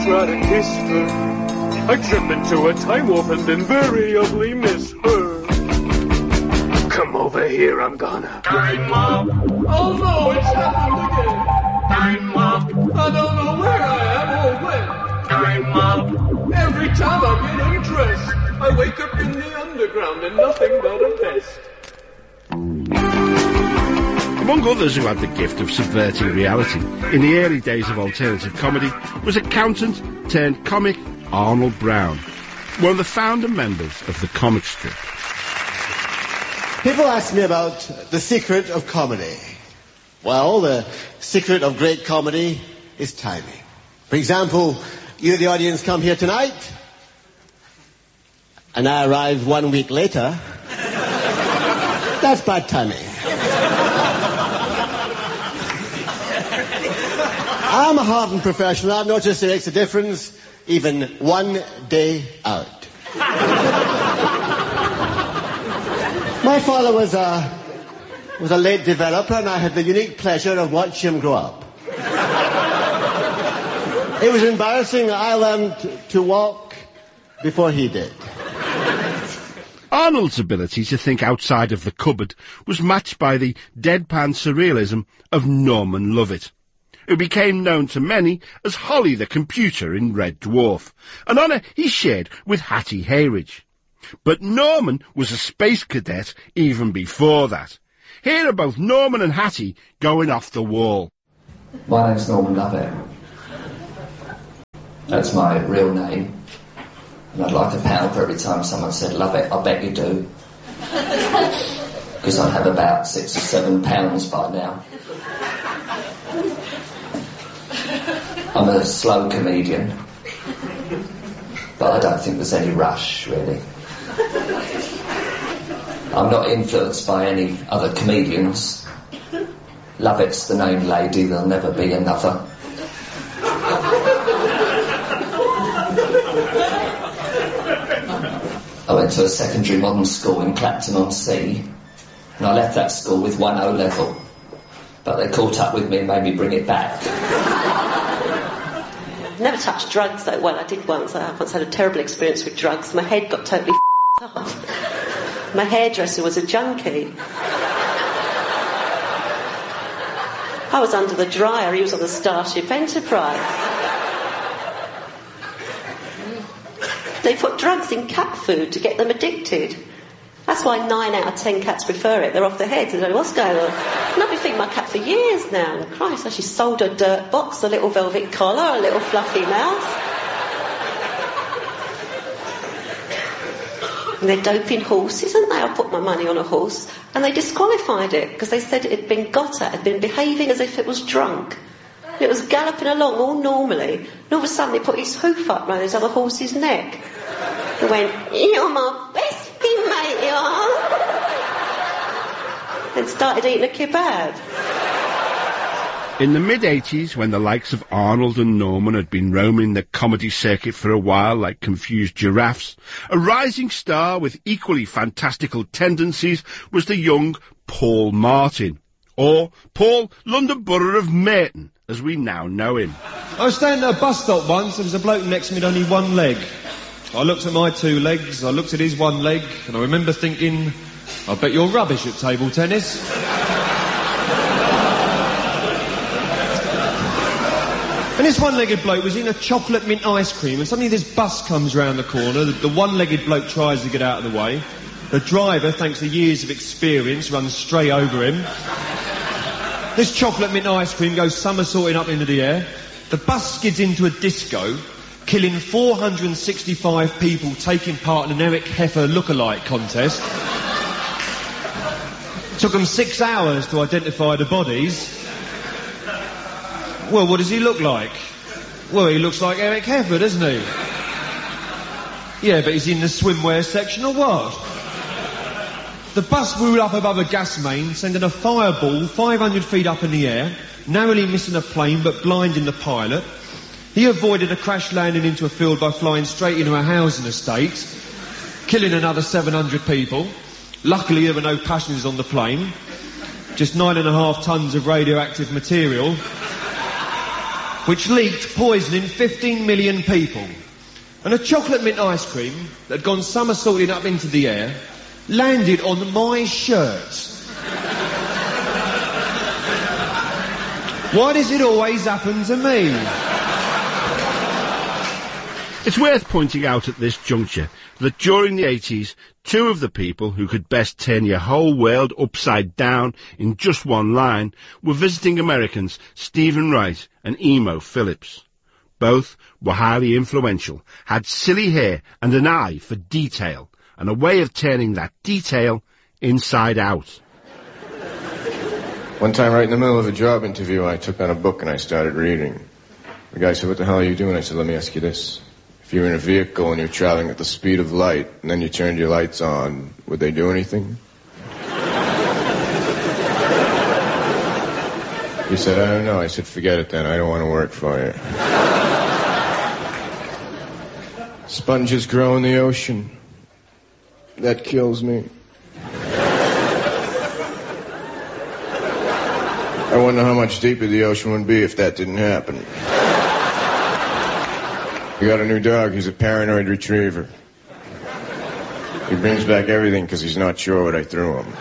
Try to kiss her. I trip into a time warp and invariably miss her. Come over here, I'm gonna time warp. Oh no, it's happened again. Time warp. I don't know where I am or when. Time warp. Every time I get undressed, I wake up in the underground in nothing but a vest. Among others who had the gift of subverting reality in the early days of alternative comedy was accountant turned comic Arnold Brown, one of the founder members of the comic strip. People ask me about the secret of comedy. Well, the secret of great comedy is timing. For example, you, the audience, come here tonight, and I arrive 1 week later. That's bad timing. I'm a hardened professional. I've noticed it makes a difference even 1 day out. My father was a late developer, and I had the unique pleasure of watching him grow up. It was embarrassing. I learned to walk before he did. Arnold's ability to think outside of the cupboard was matched by the deadpan surrealism of Norman Lovett, who became known to many as Holly the Computer in Red Dwarf, an honour he shared with Hattie Hayridge. But Norman was a space cadet even before that. Here are both Norman and Hattie going off the wall. My name's Norman Lovett. That's my real name. And I'd like £1 for every time someone said, "Love it," I bet you do. Because I'd have about £6 or £7 by now. I'm a slow comedian, but I don't think there's any rush, really. I'm not influenced by any other comedians. Lovett's the name, lady, there'll never be another. I went to a secondary modern school in Clapton-on-Sea, and I left that school with 1 O-level. But they caught up with me and made me bring it back. Never touched drugs though. Well, I did once. I once had a terrible experience with drugs. My head got totally up. My hairdresser was a junkie. I was under the dryer. He was on the Starship Enterprise. They put drugs in cat food to get them addicted. That's why 9 out of 10 cats prefer it. They're off their heads. They don't know what's going on. And I've been feeding my cat for years now. And Christ, she sold a dirt box, a little velvet collar, a little fluffy mouth. And they're doping horses, aren't they? I put my money on a horse. And they disqualified it because they said it had been got at, had been behaving as if it was drunk. It was galloping along all normally. And all of a sudden they put his hoof up round this other horse's neck. And went, "You're my bestie, mate, you are." And started eating a kebab. In the mid-80s, when the likes of Arnold and Norman had been roaming the comedy circuit for a while like confused giraffes, a rising star with equally fantastical tendencies was the young Paul Martin, or Paul London Borough of Merton, as we now know him. I was standing at a bus stop once, there was a bloke next to me with only 1 leg. I looked at my 2 legs, I looked at his 1 leg, and I remember thinking, I bet you're rubbish at table tennis. And this 1-legged bloke was in a chocolate mint ice cream, and suddenly this bus comes round the corner, the 1-legged bloke tries to get out of the way, the driver, thanks to years of experience, runs straight over him. This chocolate mint ice cream goes somersaulting up into the air, the bus skids into a disco, killing 465 people taking part in an Eric Heffer lookalike contest. Took them 6 hours to identify the bodies. Well, what does he look like? Well, he looks like Eric Heffer, doesn't he? Yeah, but he's in the swimwear section or what? The bus wheeled up above a gas main, sending a fireball 500 feet up in the air, narrowly missing a plane but blinding the pilot. He avoided a crash landing into a field by flying straight into a housing estate, killing another 700 people. Luckily, there were no passengers on the plane. Just 9.5 tons of radioactive material. which leaked, poisoning 15 million people. And a chocolate mint ice cream that had gone somersaulting up into the air landed on my shirt. Why does it always happen to me? It's worth pointing out at this juncture that during the 80s, two of the people who could best turn your whole world upside down in just one line were visiting Americans Stephen Wright and Emo Phillips. Both were highly influential, had silly hair and an eye for detail, and a way of turning that detail inside out. One time, right in the middle of a job interview, I took out a book and I started reading. The guy said, "What the hell are you doing?" I said, "Let me ask you this. If you're in a vehicle and you're traveling at the speed of light, and then you turned your lights on, would they do anything?" He said, "I don't know." I said, "Forget it then. I don't want to work for you." Sponges grow in the ocean. That kills me. I wonder how much deeper the ocean would be if that didn't happen. We got a new dog. He's a paranoid retriever. He brings back everything because he's not sure what I threw him.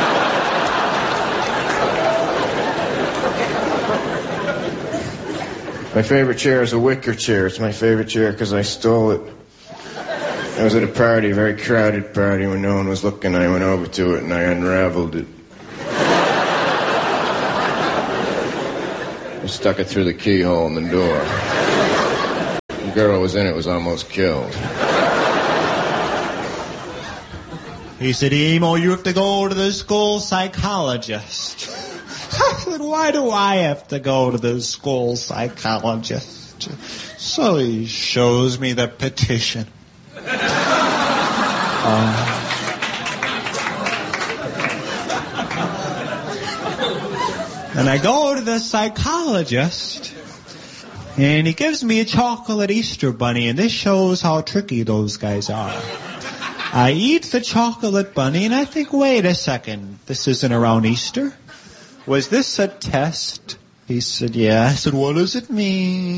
My favorite chair is a wicker chair. It's my favorite chair because I stole it. I was at a party, a very crowded party, when no one was looking. I went over to it and I unraveled it. I stuck it through the keyhole in the door. The girl who was in it was almost killed. He said, "Emo, you have to go to the school psychologist." I said, "Why do I have to go to the school psychologist?" So he shows me the petition. And I go to the psychologist, and he gives me a chocolate Easter bunny, and this shows how tricky those guys are. I eat the chocolate bunny, and I think, wait a second, this isn't around Easter. Was this a test? He said, yeah. I said, what does it mean?